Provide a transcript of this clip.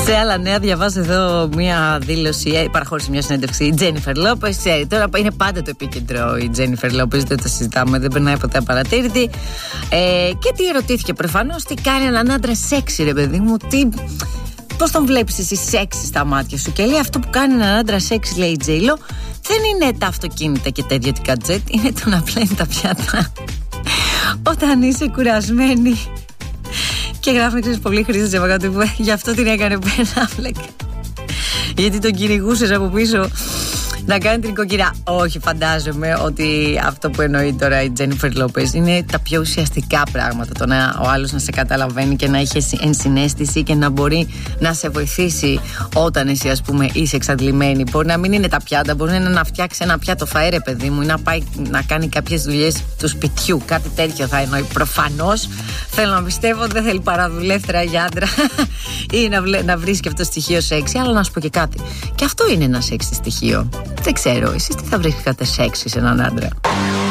Σε άλλα νέα, διαβάζω εδώ μία δήλωση. Παραχώρησε μια συνέντευξη η Τζένιφερ Λόπες. Τώρα είναι πάντα το επίκεντρο η Τζένιφερ Λόπες, δεν το συζητάμε, δεν περνάει ποτέ απαρατήρητη. Και τι ερωτήθηκε προφανώς, τι κάνει έναν άντρα σεξι, ρε παιδί μου, πώς τον βλέπεις εσύ σεξι στα μάτια σου? Και λέει, αυτό που κάνει έναν άντρα σεξι, λέει η Τζέιλο, δεν είναι τα αυτοκίνητα και τα ιδιωτικά τζετ, είναι το να πλένει τα πιάτα όταν είσαι κουρασμένη. Και γράφει, ξέρεις, πολύ χρήσιμο από κάτι που γι' αυτό την έκανε Ben Affleck. Γιατί τον κυνηγούσες από πίσω να κάνει την οικοκυρά. Όχι, φαντάζομαι ότι αυτό που εννοεί τώρα η Τζένιφερ Λόπες είναι τα πιο ουσιαστικά πράγματα. Το να ο άλλος να σε καταλαβαίνει και να έχει ενσυναίσθηση και να μπορεί να σε βοηθήσει όταν εσύ, ας πούμε, είσαι εξαντλημένη. Μπορεί να μην είναι τα πιάτα, μπορεί να φτιάξει ένα πιάτο φαέ, ρε παιδί μου, ή να πάει να κάνει κάποιες δουλειές του σπιτιού. Κάτι τέτοιο θα εννοεί. Προφανώς θέλω να πιστεύω ότι δεν θέλει παραδουλεύτερα για άντρα ή να βρίσκει αυτό το στοιχείο σεξι. Αλλά να σου πω και κάτι. Και αυτό είναι ένα σεξι στοιχείο. Δεν ξέρω, εσείς τι θα βρίσκατε σεξι σε έναν άντρα?